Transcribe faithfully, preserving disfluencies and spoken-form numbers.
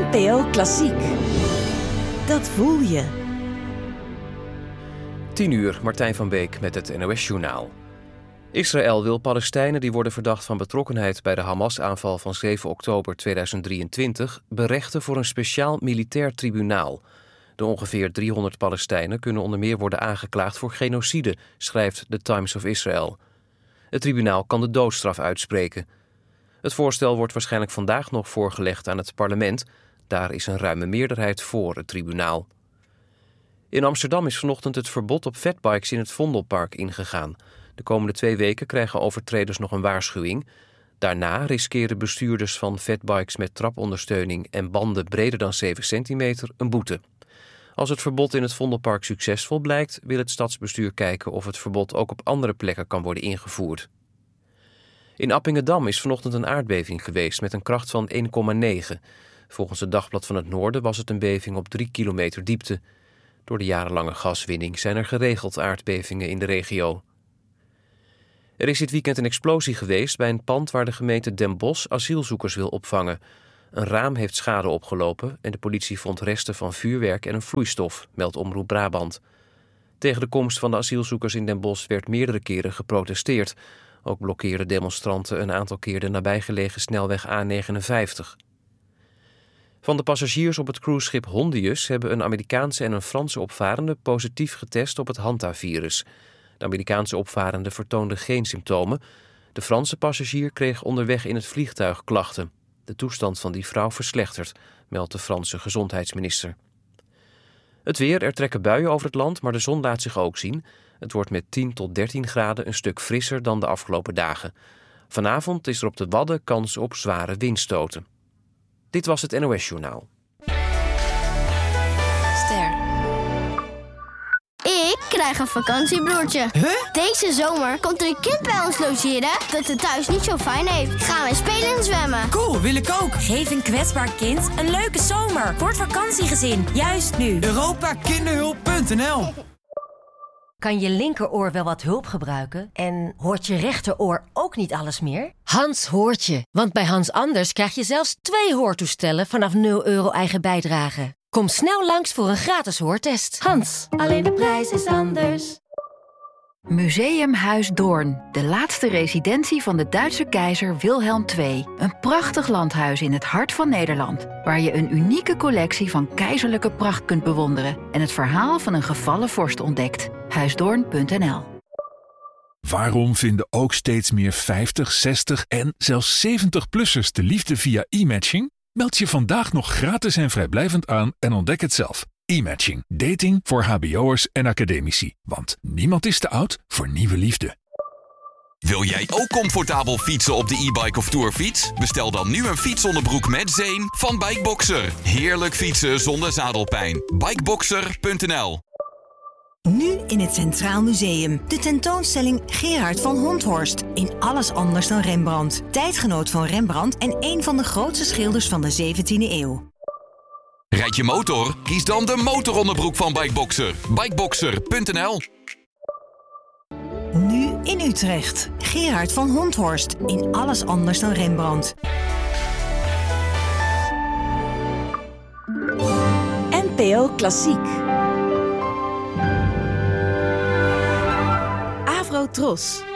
N P O Klassiek. Dat voel je. tien uur, Martijn van Beek met het N O S-journaal. Israël wil Palestijnen die worden verdacht van betrokkenheid bij de Hamas-aanval van zeven oktober tweeduizend drieëntwintig berechten voor een speciaal militair tribunaal. De ongeveer driehonderd Palestijnen kunnen onder meer worden aangeklaagd voor genocide, schrijft The Times of Israel. Het tribunaal kan de doodstraf uitspreken. Het voorstel wordt waarschijnlijk vandaag nog voorgelegd aan het parlement. Daar is een ruime meerderheid voor het tribunaal. In Amsterdam is vanochtend het verbod op fatbikes in het Vondelpark ingegaan. De komende twee weken krijgen overtreders nog een waarschuwing. Daarna riskeren bestuurders van fatbikes met trapondersteuning en banden breder dan zeven centimeter een boete. Als het verbod in het Vondelpark succesvol blijkt, wil het stadsbestuur kijken of het verbod ook op andere plekken kan worden ingevoerd. In Appingedam is vanochtend een aardbeving geweest met een kracht van één komma negen. Volgens het Dagblad van het Noorden was het een beving op drie kilometer diepte. Door de jarenlange gaswinning zijn er geregeld aardbevingen in de regio. Er is dit weekend een explosie geweest bij een pand waar de gemeente Den Bosch asielzoekers wil opvangen. Een raam heeft schade opgelopen en de politie vond resten van vuurwerk en een vloeistof, meldt Omroep Brabant. Tegen de komst van de asielzoekers in Den Bosch werd meerdere keren geprotesteerd. Ook blokkeerden demonstranten een aantal keer de nabijgelegen snelweg A negenenvijftig. Van de passagiers op het cruiseschip Hondius hebben een Amerikaanse en een Franse opvarende positief getest op het Hanta-virus. De Amerikaanse opvarende vertoonde geen symptomen. De Franse passagier kreeg onderweg in het vliegtuig klachten. De toestand van die vrouw verslechtert, meldt de Franse gezondheidsminister. Het weer, er trekken buien over het land, maar de zon laat zich ook zien. Het wordt met tien tot dertien graden een stuk frisser dan de afgelopen dagen. Vanavond is er op de Wadden kans op zware windstoten. Dit was het N O S-journaal. Ster. Ik krijg een vakantiebroertje. Huh? Deze zomer komt er een kind bij ons logeren dat het thuis niet zo fijn heeft. Gaan wij spelen en zwemmen. Cool, wil ik ook. Geef een kwetsbaar kind een leuke zomer voor het vakantiegezin. Juist nu. Europa Kinderhulp punt n l. Kan je linkeroor wel wat hulp gebruiken? En hoort je rechteroor ook niet alles meer? Hans hoort je, want bij Hans Anders krijg je zelfs twee hoortoestellen vanaf nul euro eigen bijdrage. Kom snel langs voor een gratis hoortest. Hans, alleen de prijs is anders. Museumhuis Doorn, de laatste residentie van de Duitse keizer Wilhelm de Tweede. Een prachtig landhuis in het hart van Nederland, waar je een unieke collectie van keizerlijke pracht kunt bewonderen en het verhaal van een gevallen vorst ontdekt. huisdoorn punt n l. Waarom vinden ook steeds meer vijftig, zestig en zelfs zeventig-plussers de liefde via e-matching? Meld je vandaag nog gratis en vrijblijvend aan en ontdek het zelf. E-matching. Dating voor hbo'ers en academici. Want niemand is te oud voor nieuwe liefde. Wil jij ook comfortabel fietsen op de e-bike of tourfiets? Bestel dan nu een fietsonderbroek met zeem van Bikeboxer. Heerlijk fietsen zonder zadelpijn. Bikeboxer punt n l. Nu in het Centraal Museum. De tentoonstelling Gerard van Honthorst. In alles anders dan Rembrandt. Tijdgenoot van Rembrandt en een van de grootste schilders van de zeventiende eeuw. Rijd je motor? Kies dan de motoronderbroek van Bikeboxer. Bikeboxer punt n l. Nu in Utrecht. Gerard van Honthorst. In alles anders dan Rembrandt. N P O Klassiek. Avro Tros.